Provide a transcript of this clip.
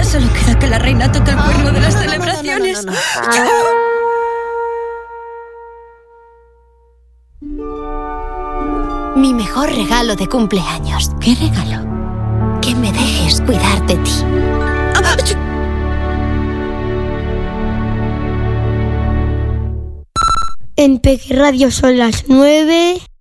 Solo queda que la reina toque el cuerno de las celebraciones. Mi mejor regalo de cumpleaños. ¿Qué regalo? Que me dejes cuidar de ti. En Peque Radio son las 9.